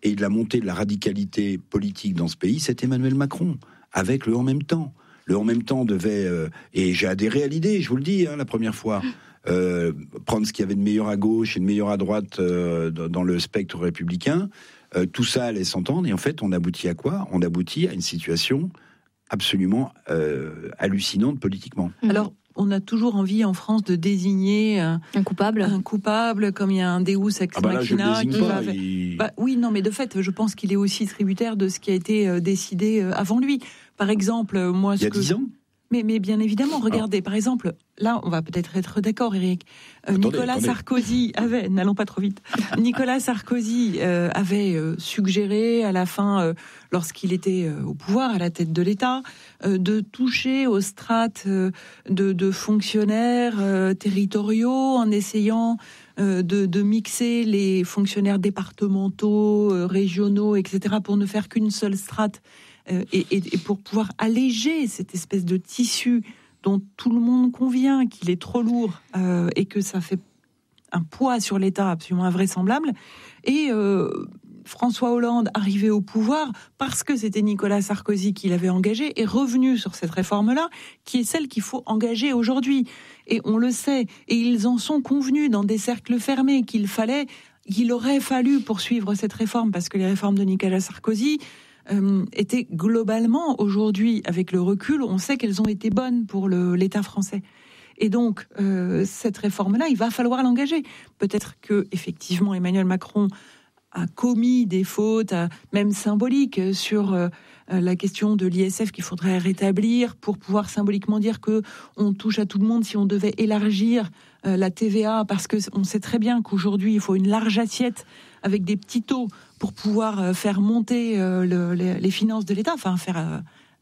et de la montée de la radicalité politique dans ce pays, c'est Emmanuel Macron, avec le « en même temps ». Le « en même temps » devait, et j'ai adhéré à l'idée, je vous le dis, la première fois, prendre ce qu'il y avait de meilleur à gauche et de meilleur à droite dans le spectre républicain. Tout ça allait s'entendre, et en fait, on aboutit à quoi ? On aboutit à une situation absolument hallucinante politiquement. Alors, on a toujours envie en France de désigner un coupable, comme il y a un Deus ex machina qui va. Oui, non, mais de fait, je pense qu'il est aussi tributaire de ce qui a été décidé avant lui. Par exemple, moi, il y a 10 ans. Mais bien évidemment, regardez, par exemple, là, on va peut-être être d'accord, Eric. Nicolas Sarkozy avait, n'allons pas trop vite, Nicolas Sarkozy avait suggéré à la fin, lorsqu'il était au pouvoir, à la tête de l'État, de toucher aux strates de fonctionnaires territoriaux en essayant de mixer les fonctionnaires départementaux, régionaux, etc., pour ne faire qu'une seule strate. Et pour pouvoir alléger cette espèce de tissu dont tout le monde convient qu'il est trop lourd et que ça fait un poids sur l'État absolument invraisemblable. Et François Hollande, arrivé au pouvoir, parce que c'était Nicolas Sarkozy qui l'avait engagé, est revenu sur cette réforme-là, qui est celle qu'il faut engager aujourd'hui. Et on le sait, et ils en sont convenus dans des cercles fermés qu'il aurait fallu poursuivre cette réforme, parce que les réformes de Nicolas Sarkozy étaient globalement, aujourd'hui, avec le recul, on sait qu'elles ont été bonnes pour l'État français. Et donc, cette réforme-là, il va falloir l'engager. Peut-être que, effectivement, Emmanuel Macron a commis des fautes, même symboliques, sur la question de l'ISF qu'il faudrait rétablir pour pouvoir symboliquement dire qu'on touche à tout le monde si on devait élargir la TVA, parce qu'on sait très bien qu'aujourd'hui, il faut une large assiette avec des petits taux pour pouvoir faire monter les finances de l'État, enfin faire